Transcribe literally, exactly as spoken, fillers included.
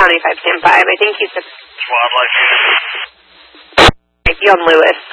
County five ten five. I think he's a Wildlife unit. Dion Lewis.